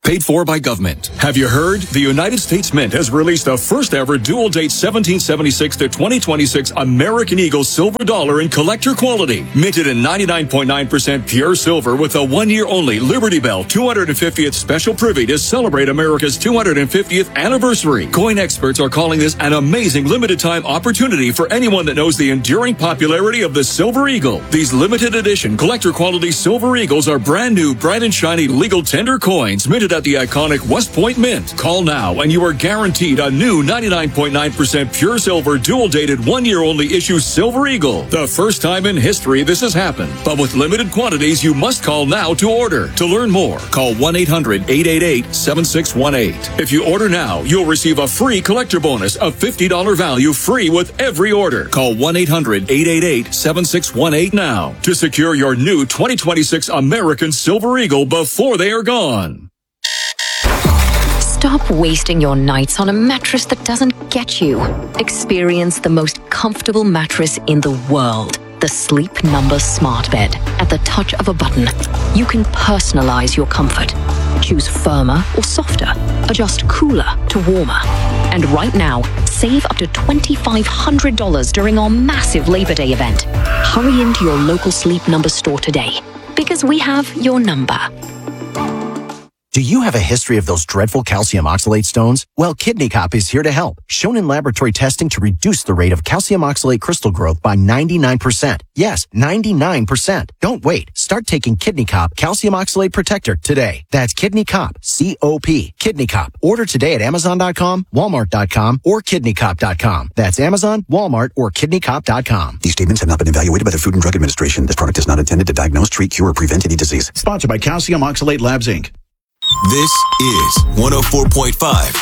Paid for by government. Have you heard? The United States Mint has released the first ever dual date 1776 to 2026 American Eagle silver dollar in collector quality. Minted in 99.9% pure silver with a 1 year only Liberty Bell 250th special privy to celebrate America's 250th anniversary. Coin experts are calling this an amazing limited time opportunity for anyone that knows the enduring popularity of the Silver Eagle. These limited edition collector quality Silver Eagles are brand new, bright and shiny legal tender coins minted at the iconic West Point Mint. Call now and you are guaranteed a new 99.9% pure silver dual dated 1 year only issue Silver Eagle. The first time in history this has happened, but with limited quantities you must call now to order. To learn more, call 1-800-888-7618. If you order now, you'll receive a free collector bonus of $50 value free with every order. Call 1-800-888-7618 now to secure your new 2026 American Silver Eagle before they are gone. Stop wasting your nights on a mattress that doesn't get you. Experience the most comfortable mattress in the world. The Sleep Number Smart Bed. At the touch of a button, you can personalize your comfort. Choose firmer or softer. Adjust cooler to warmer. And right now, save up to $2,500 during our massive Labor Day event. Hurry into your local Sleep Number store today, because we have your number. Do you have a history of those dreadful calcium oxalate stones? Well, Kidney Cop is here to help. Shown in laboratory testing to reduce the rate of calcium oxalate crystal growth by 99%. Yes, 99%. Don't wait. Start taking Kidney Cop Calcium Oxalate Protector today. That's Kidney Cop, C-O-P, Kidney Cop. Order today at Amazon.com, Walmart.com, or KidneyCop.com. That's Amazon, Walmart, or KidneyCop.com. These statements have not been evaluated by the Food and Drug Administration. This product is not intended to diagnose, treat, cure, or prevent any disease. Sponsored by Calcium Oxalate Labs, Inc. This is 104.5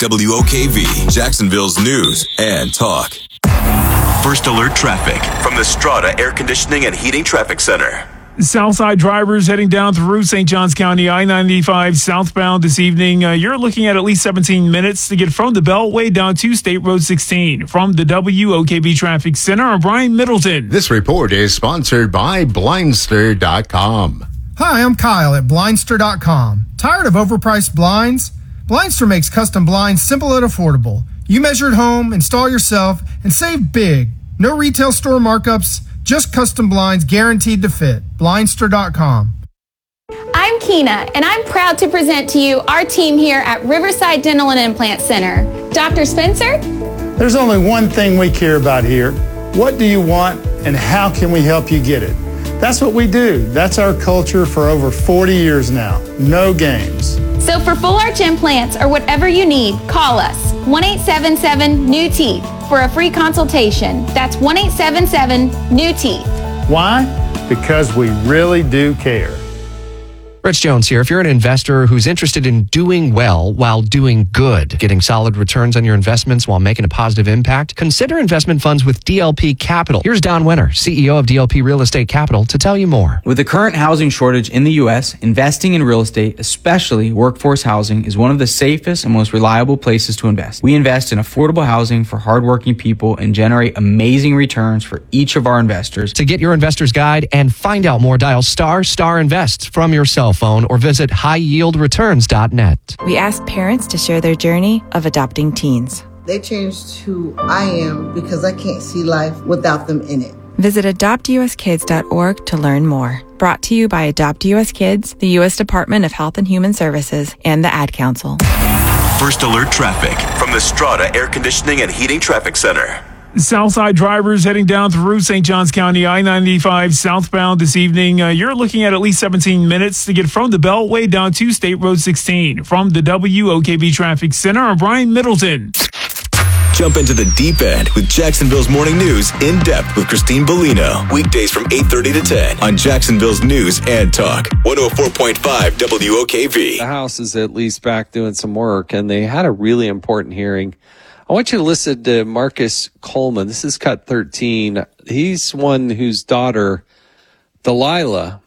WOKV, Jacksonville's news and talk. First alert traffic from the Strata Air Conditioning and Heating Traffic Center. Southside drivers heading down through St. Johns County, I-95 southbound this evening. You're looking at least 17 minutes to get from the Beltway down to State Road 16. From the WOKV Traffic Center, I'm Brian Middleton. This report is sponsored by Blindster.com. Hi, I'm Kyle at Blindster.com. Tired of overpriced blinds? Blindster makes custom blinds simple and affordable. You measure at home, install yourself, and save big. No retail store markups, just custom blinds guaranteed to fit. Blindster.com. I'm Keena, and I'm proud to present to you our team here at Riverside Dental and Implant Center. Dr. Spencer? There's only one thing we care about here. What do you want, and how can we help you get it? That's what we do. That's our culture for over 40 years now. No games. So for full arch implants or whatever you need, call us 1-877-NEW-TEETH for a free consultation. That's 1-877-NEW-TEETH. Why? Because we really do care. Rich Jones here. If you're an investor who's interested in doing well while doing good, getting solid returns on your investments while making a positive impact, consider investment funds with DLP Capital. Here's Don Winter, CEO of DLP Real Estate Capital, to tell you more. With the current housing shortage in the U.S., investing in real estate, especially workforce housing, is one of the safest and most reliable places to invest. We invest in affordable housing for hardworking people and generate amazing returns for each of our investors. To get your investor's guide and find out more, dial ** invest from your cell phone or visit highyieldreturns.net. We ask parents to share their journey of adopting teens. They changed who I am because I can't see life without them in it. Visit adoptuskids.org to learn more. Brought to you by Adopt US Kids, the U.S. Department of Health and Human Services, and the Ad Council. First alert traffic from the Strata Air Conditioning and Heating Traffic Center. Southside drivers heading down through St. Johns County, I-95 southbound this evening. You're looking at least 17 minutes to get from the Beltway down to State Road 16. From the WOKV Traffic Center, I'm Brian Middleton. Jump into the deep end with Jacksonville's Morning News in depth with Christine Bellino. Weekdays from 8:30 to 10 on Jacksonville's News and Talk. 104.5 WOKV. The House is at least back doing some work, and they had a really important hearing. I want you to listen to Marcus Coleman. This is cut 13. He's one whose daughter, Delilah,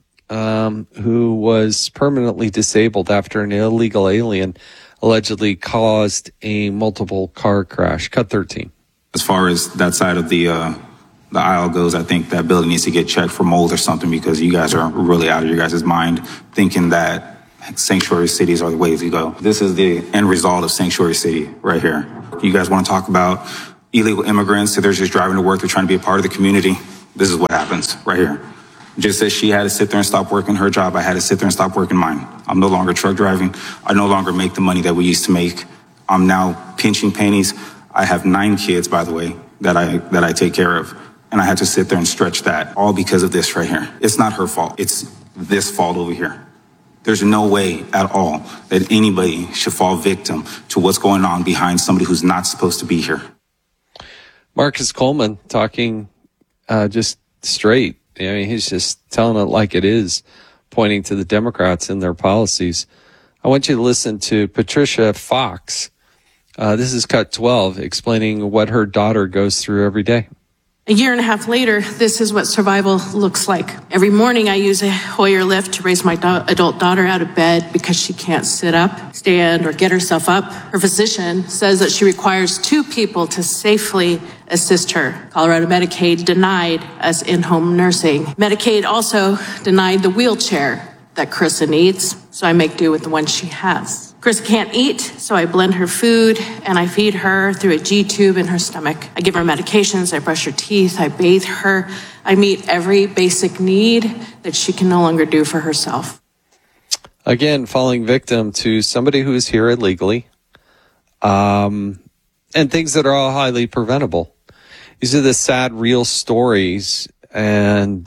who was permanently disabled after an illegal alien allegedly caused a multiple car crash. Cut 13. As far as that side of the aisle goes, I think that building needs to get checked for mold or something, because you guys are really out of your guys' mind thinking that sanctuary cities are the way to go. This is the end result of sanctuary city right here. You guys want to talk about illegal immigrants, so they're just driving to work, they're trying to be a part of the community. This is what happens right here. Just as she had to sit there and stop working her job, I had to sit there and stop working mine. I'm no longer truck driving. I no longer make the money that we used to make. I'm now pinching pennies. I have 9 kids, by the way, that I take care of. And I had to sit there and stretch that, all because of this right here. It's not her fault. It's this fault over here. There's no way at all that anybody should fall victim to what's going on behind somebody who's not supposed to be here. Marcus Coleman talking just straight. I mean, he's just telling it like it is, pointing to the Democrats and their policies. I want you to listen to Patricia Fox. This is cut 12, explaining what her daughter goes through every day. A year and a half later, this is what survival looks like. Every morning I use a Hoyer lift to raise my adult daughter out of bed because she can't sit up, stand, or get herself up. Her physician says that she requires 2 people to safely assist her. Colorado Medicaid denied us in-home nursing. Medicaid also denied the wheelchair that Carissa needs, so I make do with the one she has. Carissa can't eat, so I blend her food and I feed her through a G-tube in her stomach. I give her medications, I brush her teeth, I bathe her. I meet every basic need that she can no longer do for herself. Again, falling victim to somebody who is here illegally, and things that are all highly preventable. These are the sad, real stories. And,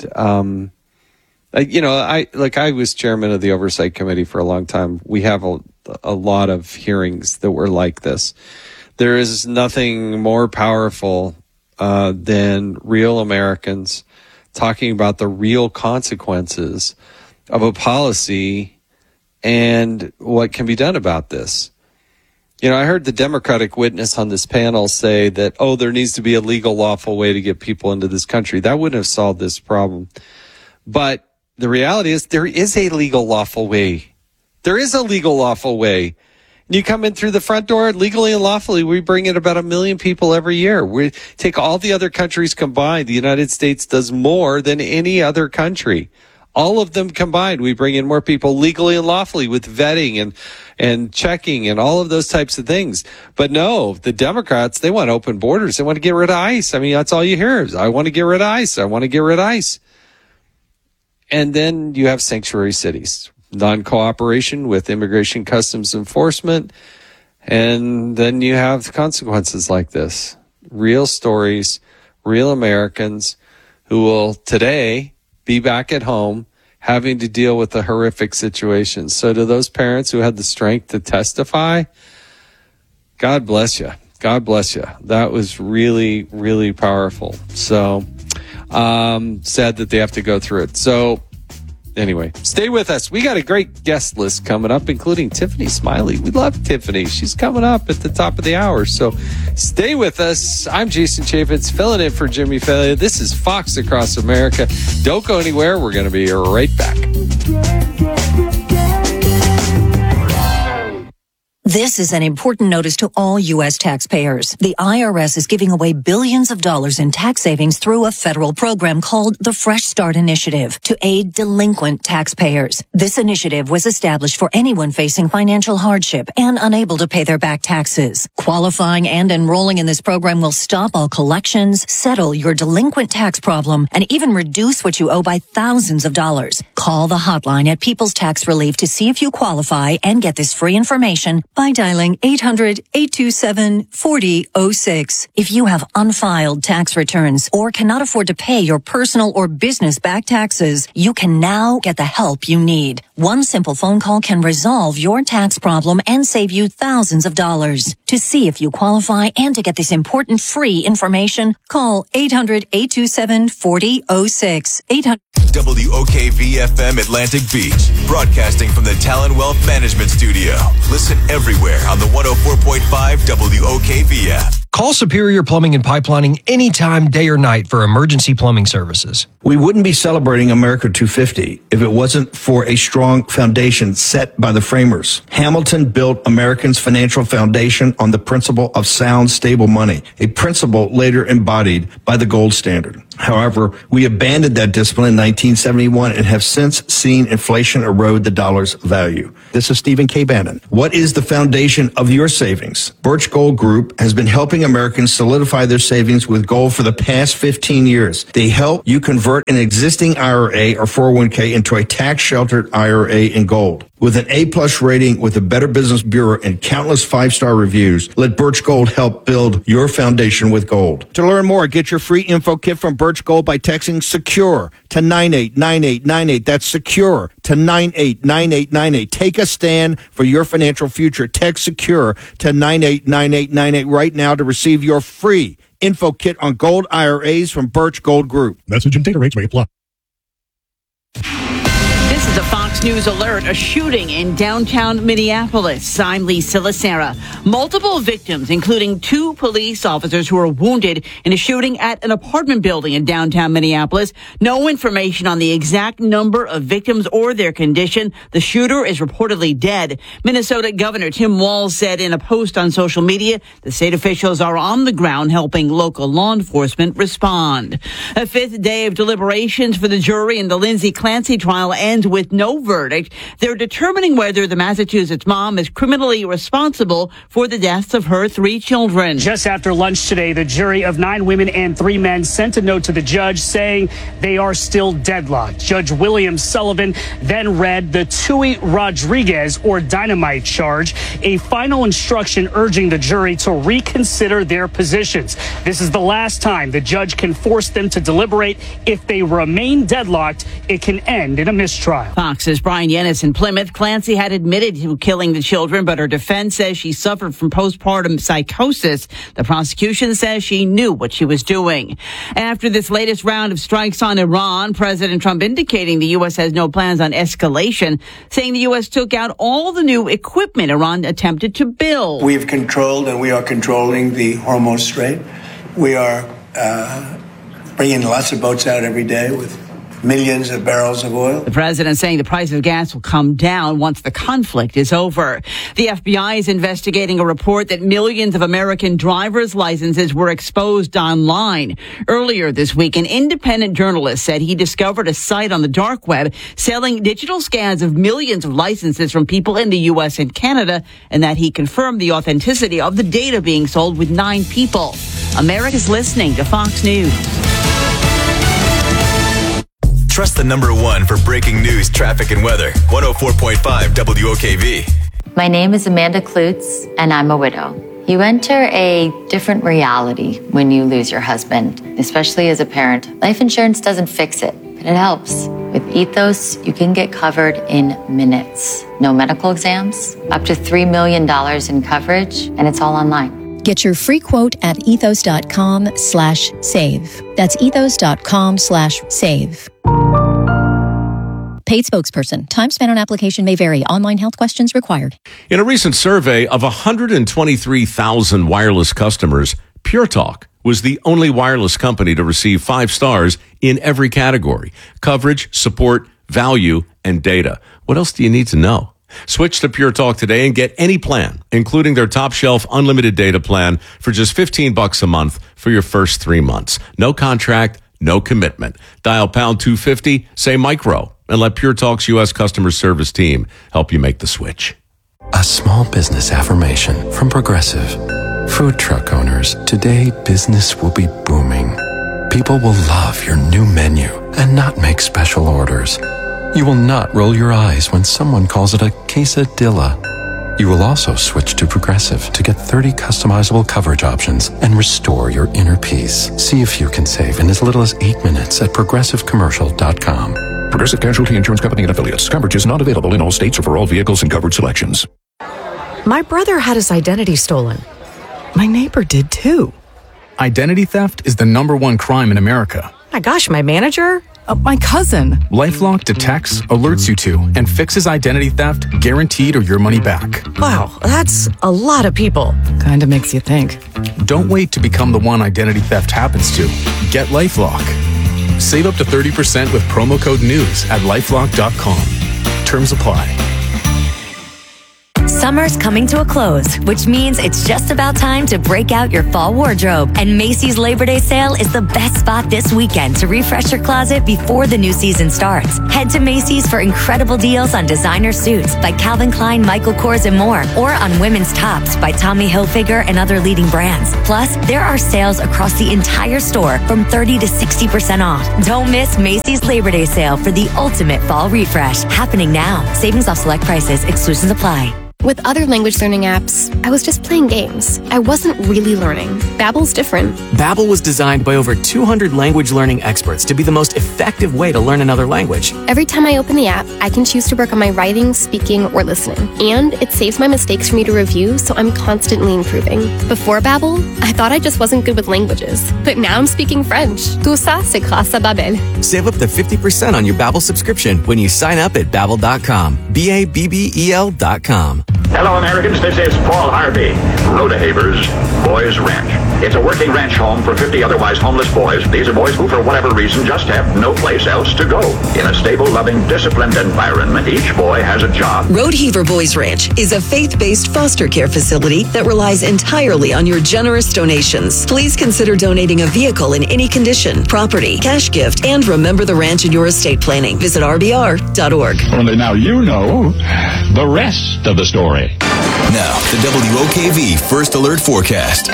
I was chairman of the Oversight Committee for a long time. We have a lot of hearings that were like this. There is nothing more powerful than real Americans talking about the real consequences of a policy and what can be done about this. You know, I heard the Democratic witness on this panel say that, there needs to be a legal, lawful way to get people into this country. That wouldn't have solved this problem. But the reality is there is a legal, lawful way. There is a legal, lawful way. You come in through the front door legally and lawfully. We bring in about 1 million people every year. We take all the other countries combined. The United States does more than any other country. All of them combined, we bring in more people legally and lawfully with vetting and checking and all of those types of things. But no, the Democrats, they want open borders. They want to get rid of ICE. I mean, that's all you hear is, I want to get rid of ICE. I want to get rid of ICE. And then you have sanctuary cities, non-cooperation with Immigration Customs Enforcement. And then you have consequences like this. Real stories, real Americans who will today be back at home having to deal with the horrific situation. So to those parents who had the strength to testify, God bless you. God bless you. That was really, really powerful. So sad that they have to go through it. So anyway, stay with us. We got a great guest list coming up, including Tiffany Smiley. We love Tiffany. She's coming up at the top of the hour. So stay with us. I'm Jason Chaffetz, filling in for Jimmy Failure. This is Fox Across America. Don't go anywhere. We're going to be right back. This is an important notice to all U.S. taxpayers. The IRS is giving away billions of dollars in tax savings through a federal program called the Fresh Start Initiative to aid delinquent taxpayers. This initiative was established for anyone facing financial hardship and unable to pay their back taxes. Qualifying and enrolling in this program will stop all collections, settle your delinquent tax problem, and even reduce what you owe by thousands of dollars. Call the hotline at People's Tax Relief to see if you qualify and get this free information by dialing 800-827-4006. If you have unfiled tax returns or cannot afford to pay your personal or business back taxes, you can now get the help you need. One simple phone call can resolve your tax problem and save you thousands of dollars. To see if you qualify and to get this important free information, call 800-827-4006. 800 WOKV-FM Atlantic Beach, broadcasting from the Talon Wealth Management Studio. Listen everywhere on the 104.5 WOKV app. Call Superior Plumbing and Pipelining anytime, day or night for emergency plumbing services. We wouldn't be celebrating America 250 if it wasn't for a strong foundation set by the framers. Hamilton built Americans' financial foundation on the principle of sound, stable money, a principle later embodied by the gold standard. However, we abandoned that discipline in 1971 and have since seen inflation erode the dollar's value. This is Stephen K. Bannon. What is the foundation of your savings? Birch Gold Group has been helping Americans solidify their savings with gold for the past 15 years. They help you convert an existing IRA or 401k into a tax-sheltered IRA in gold. With an A-plus rating with the Better Business Bureau and countless 5-star reviews, let Birch Gold help build your foundation with gold. To learn more, get your free info kit from Birch Gold by texting SECURE to 989898. That's SECURE to 989898. Take a stand for your financial future. Text SECURE to 989898 right now to receive your free info kit on gold IRAs from Birch Gold Group. Message and data rates may apply. This is a Fox News alert. A shooting in downtown Minneapolis. I'm Lisa Lacera. Multiple victims, including 2 police officers who were wounded in a shooting at an apartment building in downtown Minneapolis. No information on the exact number of victims or their condition. The shooter is reportedly dead. Minnesota Governor Tim Walz said in a post on social media, the state officials are on the ground helping local law enforcement respond. A 5th day of deliberations for the jury in the Lindsay Clancy trial ends with no verdict. They're determining whether the Massachusetts mom is criminally responsible for the deaths of her 3 children. Just after lunch today, the jury of 9 women and 3 men sent a note to the judge saying they are still deadlocked. Judge William Sullivan then read the Tui Rodriguez or dynamite charge, a final instruction urging the jury to reconsider their positions. This is the last time the judge can force them to deliberate. If they remain deadlocked, it can end in a mistrial. Fox's Brian Yennis in Plymouth. Clancy had admitted to killing the children, but her defense says she suffered from postpartum psychosis. The prosecution says she knew what she was doing. After this latest round of strikes on Iran, President Trump indicating the U.S. has no plans on escalation, saying the U.S. took out all the new equipment Iran attempted to build. We've controlled and we are controlling the Hormuz Strait. We are bringing lots of boats out every day with millions of barrels of oil. The president saying the price of gas will come down once the conflict is over. The FBI is investigating a report that millions of American driver's licenses were exposed online. Earlier this week, an independent journalist said he discovered a site on the dark web selling digital scans of millions of licenses from people in the U.S. and Canada, and that he confirmed the authenticity of the data being sold with 9 people. America's listening to Fox News. Trust the number 1 for breaking news, traffic, and weather. 104.5 WOKV. My name is Amanda Klutz, and I'm a widow. You enter a different reality when you lose your husband, especially as a parent. Life insurance doesn't fix it, but it helps. With Ethos, you can get covered in minutes. No medical exams, up to $3 million in coverage, and it's all online. Get your free quote at ethos.com/save. That's ethos.com/save. Paid spokesperson. Time spent on application may vary. Online health questions required. In a recent survey of 123,000 wireless customers, Pure Talk was the only wireless company to receive 5 stars in every category: coverage, support, value, and data. What else do you need to know? Switch to Pure Talk today and get any plan, including their top shelf unlimited data plan for just $15 a month for your first 3 months. No contract, no commitment. Dial pound 250, say micro, and let Pure Talk's U.S. customer service team help you make the switch. A small business affirmation from Progressive. Food truck owners, today business will be booming. People will love your new menu and not make special orders. You will not roll your eyes when someone calls it a quesadilla. You will also switch to Progressive to get 30 customizable coverage options and restore your inner peace. See if you can save in as little as 8 minutes at progressivecommercial.com. Progressive Casualty Insurance Company and Affiliates. Coverage is not available in all states or for all vehicles and covered selections. My brother had his identity stolen. My neighbor did too. Identity theft is the #1 crime in America. My gosh, my manager? My cousin. LifeLock detects, alerts you to, and fixes identity theft, guaranteed or your money back. Wow, that's a lot of people. Kinda makes you think. Don't wait to become the one identity theft happens to. Get LifeLock. Save up to 30% with promo code NEWS at lifelock.com. Terms apply. Summer's coming to a close, which means it's just about time to break out your fall wardrobe. And Macy's Labor Day sale is the best spot this weekend to refresh your closet before the new season starts. Head to Macy's for incredible deals on designer suits by Calvin Klein, Michael Kors, and more, or on women's tops by Tommy Hilfiger and other leading brands. Plus, there are sales across the entire store from 30 to 60% off. Don't miss Macy's Labor Day sale for the ultimate fall refresh, happening now. Savings off select prices. Exclusions apply. With other language learning apps, I was just playing games. I wasn't really learning. Babbel's different. Babbel was designed by over 200 language learning experts to be the most effective way to learn another language. Every time I open the app, I can choose to work on my writing, speaking, or listening. And it saves my mistakes for me to review, so I'm constantly improving. Before Babbel, I thought I just wasn't good with languages. But now I'm speaking French. Tout ça, c'est grâce à Babbel. Save up to 50% on your Babbel subscription when you sign up at Babbel.com. Babbel.com. Hello, Americans. This is Paul Harvey. Lodahaver's Boys Ranch. It's a working ranch home for 50 otherwise homeless boys. These are boys who, for whatever reason, just have no place else to go. In a stable, loving, disciplined environment, each boy has a job. Rodeheaver Boys Ranch is a faith-based foster care facility that relies entirely on your generous donations. Please consider donating a vehicle in any condition, property, cash gift, and remember the ranch in your estate planning. Visit rbr.org. Only now you know the rest of the story. Now, the WOKV First Alert Forecast.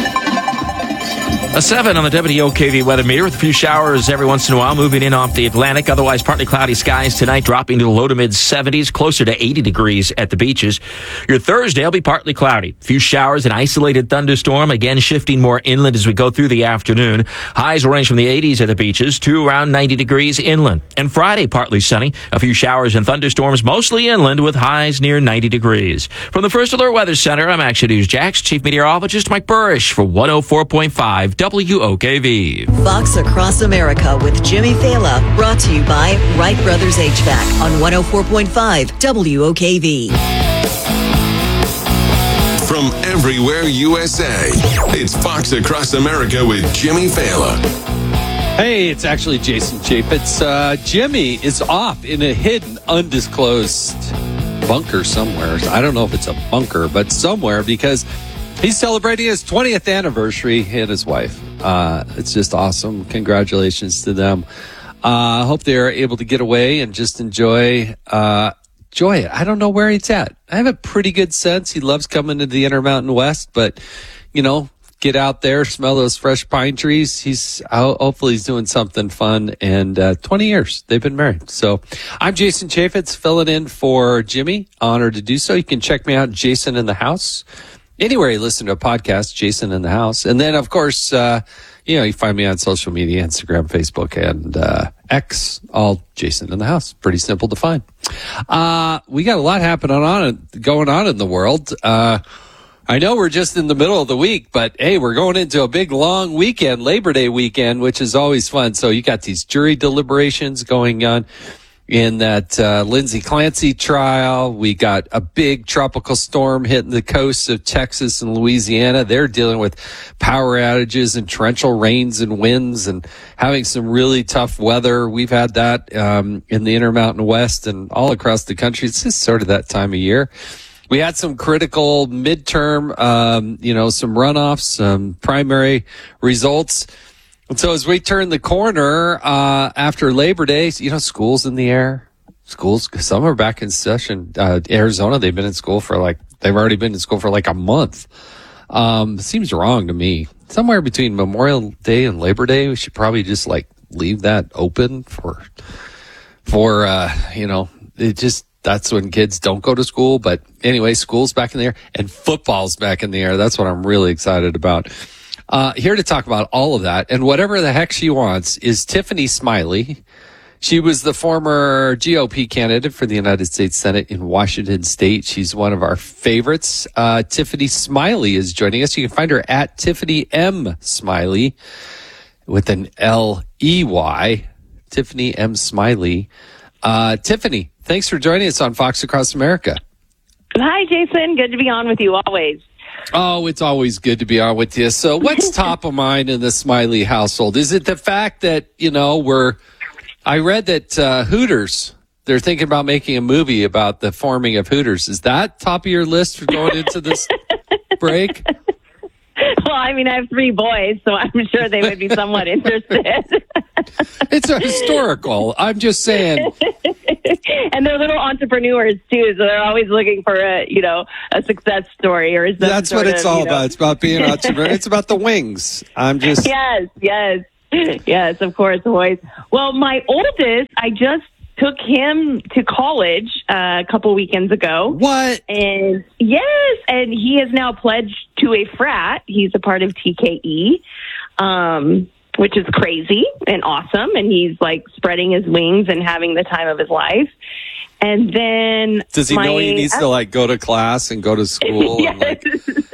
A 7 on the WOKV weather meter with a few showers every once in a while moving in off the Atlantic. Otherwise, partly cloudy skies tonight, dropping to the low to mid 70s, closer to 80 degrees at the beaches. Your Thursday will be partly cloudy. A few showers, an isolated thunderstorm, again shifting more inland as we go through the afternoon. Highs will range from the 80s at the beaches to around 90 degrees inland. And Friday, partly sunny. A few showers and thunderstorms, mostly inland with highs near 90 degrees. From the First Alert Weather Center, I'm Action News Jax Chief Meteorologist Mike Burrish for 104.5 WOKV. Fox Across America with Jimmy Fela, brought to you by Wright Brothers HVAC on 104.5 WOKV. From everywhere USA, it's Fox Across America with Jimmy Fela. Hey, it's actually Jason Chaffetz. Jimmy is off in a hidden, undisclosed bunker somewhere. I don't know if it's a bunker, but somewhere, because he's celebrating his 20th anniversary, he and his wife. It's just awesome. Congratulations to them. I hope they are able to get away and just enjoy it. I don't know where he's at. I have a pretty good sense. He loves coming to the Intermountain West, but, you know, get out there, smell those fresh pine trees. Hopefully he's doing something fun. And 20 years they've been married. So I'm Jason Chaffetz, filling in for Jimmy. Honored to do so. You can check me out, Jason in the House. Anywhere you listen to a podcast, Jason in the House. And then, of course, you find me on social media, Instagram, Facebook, and X, all Jason in the House. Pretty simple to find. We got a lot going on in the world. I know we're just in the middle of the week, but hey, we're going into a big long weekend, Labor Day weekend, which is always fun. So you got these jury deliberations going on in that Lindsay Clancy trial. We got a big tropical storm hitting the coasts of Texas and Louisiana. They're dealing with power outages and torrential rains and winds and having some really tough weather. We've had that in the Intermountain West and all across the country. It's just sort of that time of year. We had some critical midterm, some runoffs, some primary results. And so as we turn the corner after Labor Day, school's in the air. Some are back in session. Arizona, they've already been in school for like a month. It seems wrong to me. Somewhere between Memorial Day and Labor Day, we should probably just leave that open for that's when kids don't go to school. But anyway, school's back in the air and football's back in the air. That's what I'm really excited about. Here to talk about all of that and whatever the heck she wants is Tiffany Smiley. She was the former GOP candidate for the United States Senate in Washington State. She's one of our favorites. Tiffany Smiley is joining us. You can find her at Tiffany M. Smiley with an L-E-Y. Tiffany M. Smiley. Tiffany, thanks for joining us on Fox Across America. Hi, Jason. Good to be on with you always. Oh, it's always good to be on with you. So what's top of mind in the Smiley household? Is it the fact that, I read that Hooters, they're thinking about making a movie about the forming of Hooters. Is that top of your list for going into this break? Well, I mean, I have 3 boys, so I'm sure they would be somewhat interested. It's a historical. I'm just saying. And they're little entrepreneurs, too, so they're always looking for a success story. Or that's what it's all about. It's about being an entrepreneur. It's about the wings. Yes, of course, boys. Well, my oldest, I just took him to college a couple weekends ago. What? And yes, and he is now pledged to a frat. He's a part of TKE, which is crazy and awesome. And he's like spreading his wings and having the time of his life. And then does he know he needs to go to class and go to school? Yes.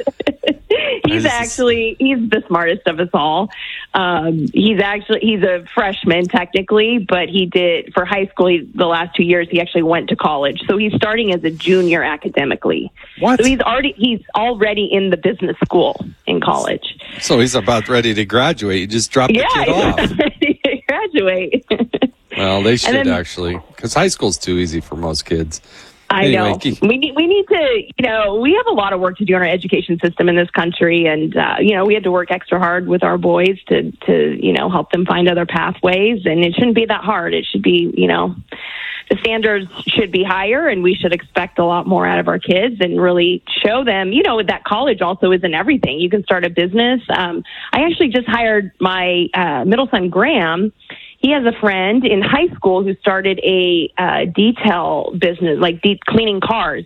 He's the smartest of us all. He's a freshman technically, but he did for high school. The last 2 years, he actually went to college. So he's starting as a junior academically. What? So he's already in the business school in college. So he's about ready to graduate. You just dropped the kid off. He's ready to graduate. Well, they should actually, because high school's too easy for most kids. I know. We need to, we have a lot of work to do in our education system in this country. And, we had to work extra hard with our boys to help them find other pathways. And it shouldn't be that hard. It should be, the standards should be higher and we should expect a lot more out of our kids and really show them, that college also isn't everything. You can start a business. I actually just hired my middle son, Graham. He has a friend in high school who started a detail business, like detailing cars.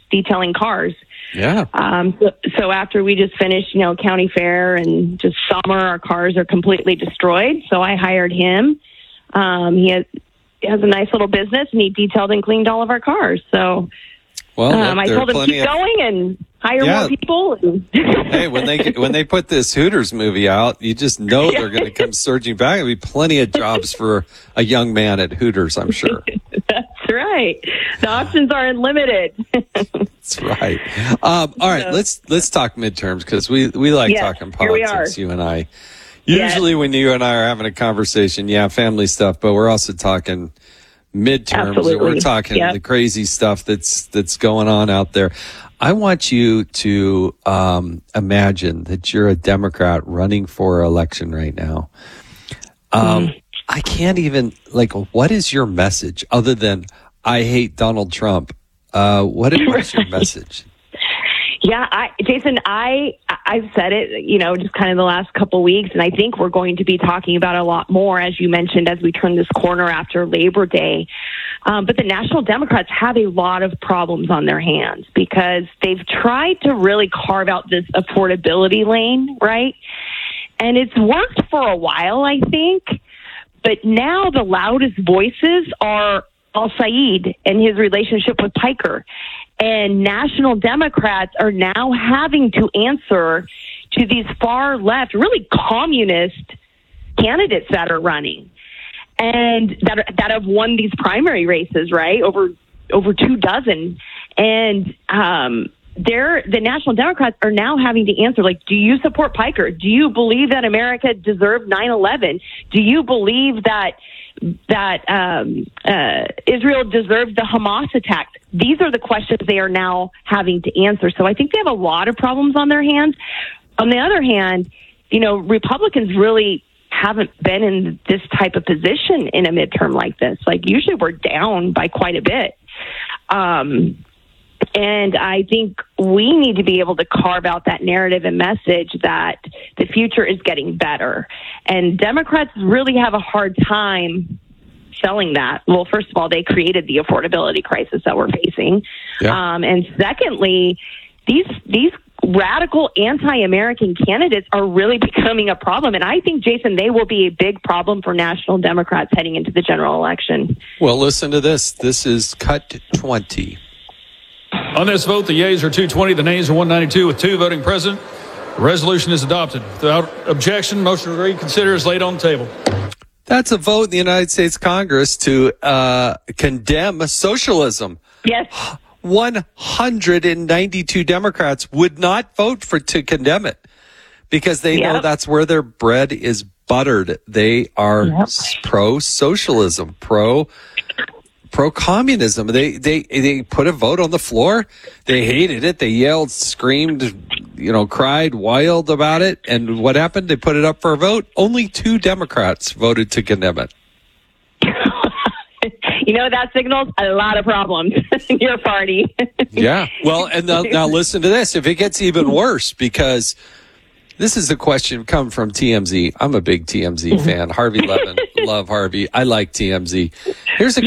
Yeah. So after we just finished, county fair and just summer, our cars are completely destroyed. So I hired him. He has a nice little business and he detailed and cleaned all of our cars. So I told him keep going and hire more people. Hey, when they put this Hooters movie out, you just know they're going to come surging back. There'll be plenty of jobs for a young man at Hooters, I'm sure. That's right. The options are unlimited. That's right. All right, let's talk midterms because we like talking politics, you and I. Usually when you and I are having a conversation, family stuff, but we're also talking midterms. Absolutely. We're talking the crazy stuff that's going on out there. I want you to imagine that you're a Democrat running for election right now. I can't even, what is your message other than I hate Donald Trump? What is your message? Yeah, Jason, I've said it, just kind of the last couple of weeks, and I think we're going to be talking about it a lot more, as you mentioned, as we turn this corner after Labor Day. But the National Democrats have a lot of problems on their hands because they've tried to really carve out this affordability lane, right? And it's worked for a while, I think. But now the loudest voices are al-Sayed and his relationship with Piker. And National Democrats are now having to answer to these far left, really communist candidates that are running and that have won these primary races, right? Over 24. And the National Democrats are now having to answer, do you support Piker? Do you believe that America deserved 9/11? Do you believe that Israel deserved the Hamas attack? These are the questions they are now having to answer. So I think they have a lot of problems on their hands. On the other hand, Republicans really haven't been in this type of position in a midterm like this. Usually we're down by quite a bit. And I think we need to be able to carve out that narrative and message that the future is getting better. And Democrats really have a hard time selling that. Well, first of all, they created the affordability crisis that we're facing. Yeah. And secondly, these radical anti-American candidates are really becoming a problem. And I think, Jason, they will be a big problem for National Democrats heading into the general election. Well, listen to this. This is Cut 20. On this vote, the yeas are 220, the nays are 192, with 2 voting present. The resolution is adopted. Without objection, motion to reconsider is laid on the table. That's a vote in the United States Congress to condemn socialism. Yes. 192 Democrats would not vote to condemn it because they know that's where their bread is buttered. They are pro-socialism, pro-communism. They put a vote on the floor. They hated it. They yelled, screamed, cried wild about it. And what happened? They put it up for a vote. Only 2 Democrats voted to condemn it. That signals a lot of problems in your party. Yeah. Well, and now listen to this. If it gets even worse, because this is a question come from TMZ. I'm a big TMZ fan. Harvey Levin. Love Harvey. I like TMZ. Here's a